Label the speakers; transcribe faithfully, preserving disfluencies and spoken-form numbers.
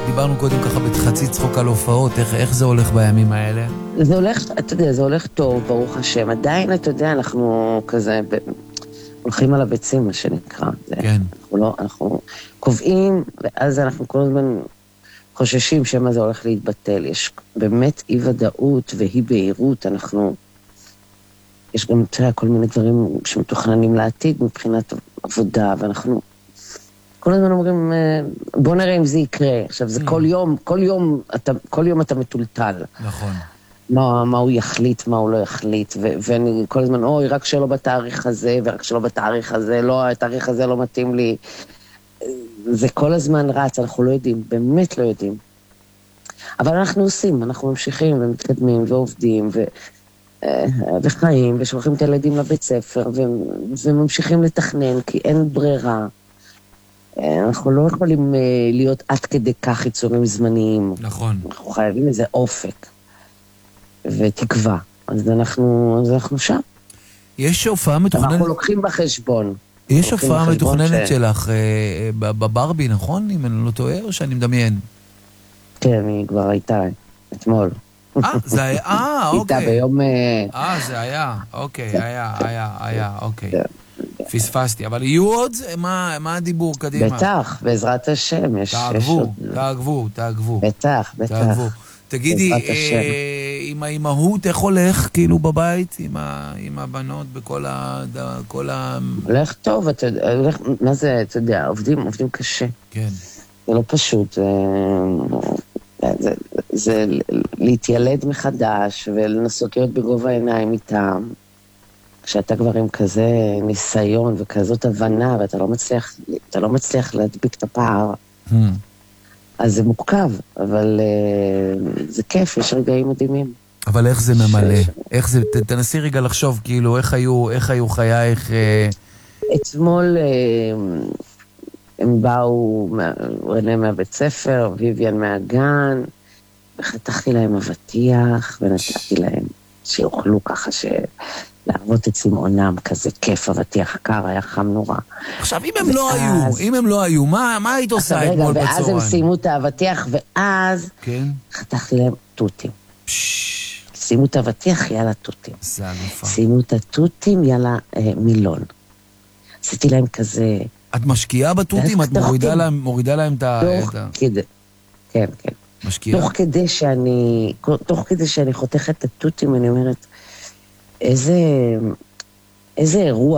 Speaker 1: דיברנו קודם ככה בחצי צחוק על הופעות, איך, איך זה הולך בימים האלה?
Speaker 2: זה הולך, אתה יודע, זה הולך טוב, ברוך השם. עדיין, אתה יודע, אנחנו כזה, ב... הולכים על הביצים, מה שנקרא.
Speaker 1: כן.
Speaker 2: אנחנו לא, אנחנו קובעים, ואז אנחנו כל הזמן חוששים שמה זה הולך להתבטל. יש באמת אי ודאות ואי בהירות, אנחנו... יש גם, תראה, כל מיני דברים שמתוכננים לעתיד מבחינת עבודה, ואנחנו כל הזמן אומרים, בוא נראה אם זה יקרה. עכשיו, זה כל יום, כל יום, אתה, כל יום אתה מטולטל.
Speaker 1: נכון.
Speaker 2: מה, מה הוא יחליט, מה הוא לא יחליט, ו- ואני כל הזמן, אוי, רק שלא בתאריך הזה, ורק שלא בתאריך הזה, לא, התאריך הזה לא מתאים לי. זה כל הזמן רץ, אנחנו לא יודעים, באמת לא יודעים. אבל אנחנו עושים, אנחנו ממשיכים ומתקדמים ועובדים, ו... וחיים, ושולחים את הילדים לבית ספר, ו- וממשיכים לתכנן, כי אין ברירה. אנחנו לא יכולים להיות עד כדי כך יצורים זמניים.
Speaker 1: נכון.
Speaker 2: אנחנו חייבים איזה אופק ותקווה. אז אנחנו, אז אנחנו שם.
Speaker 1: יש הופעה מתוכננת...
Speaker 2: אנחנו לוקחים בחשבון.
Speaker 1: יש הופעה מתוכננת
Speaker 2: ש...
Speaker 1: שלך בברבי, נכון? אם אני לא טועה, או שאני מדמיין?
Speaker 2: כן, היא כבר הייתה אתמול.
Speaker 1: אה, זה היה, אה, אוקיי.
Speaker 2: הייתה ביום...
Speaker 1: אה, זה היה, אוקיי, היה, היה, היה, אוקיי. פספסתי, אבל יהיו עוד? מה, מה הדיבור? קדימה.
Speaker 2: בטח, בעזרת השם. יש,
Speaker 1: תעגבו,
Speaker 2: יש עוד...
Speaker 1: תעגבו, תעגבו.
Speaker 2: בטח, בטח.
Speaker 1: תעגבו. תגידי, אה, עם האימהות, איך הולך כאילו בבית, עם, ה, עם הבנות בכל ה... כל ה...
Speaker 2: הולך טוב, אתה יודע, הולך, מה זה, אתה יודע, עובדים, עובדים קשה.
Speaker 1: כן.
Speaker 2: זה לא פשוט, זה, זה, זה להתיילד מחדש ולנסות להיות בגובה העיניים איתם. כשאתה כבר עם כזה ניסיון וכזאת הבנה, ואתה לא מצליח, אתה לא מצליח להדביק את הפער, hmm. אז זה מורכב, אבל uh, זה כיף, יש רגעים מדהימים.
Speaker 1: אבל איך זה ממלא? ש... איך זה, ת, תנסי רגע לחשוב, כאילו, איך היו, איך היו חייך... Uh...
Speaker 2: אתמול uh, הם באו, רנה מהבית ספר, ויויאן מהגן, וחתכתי להם אבטיח, ונתתי להם שיוכלו ככה ש... לעבוד את צמאונם, כזה כיף, אבטיח הקר, היה חם נורא.
Speaker 1: עכשיו, אם הם לא היו, אם הם לא היו, מה היית עושה אתמול בצהריים?
Speaker 2: ואז הם סיימו את האבטיח, ואז חתכתי להם תותים. סיימו את האבטיח, יאללה תותים.
Speaker 1: זה אלופה.
Speaker 2: סיימו את התותים, יאללה מילון. עשיתי להם כזה...
Speaker 1: את משקיעה בתותים? את מורידה להם את ה...
Speaker 2: כן, כן.
Speaker 1: משקיעה?
Speaker 2: תוך כדי שאני, תוך כדי שאני חותכת את התותים, אני אומרת, איזה, איזה אירוע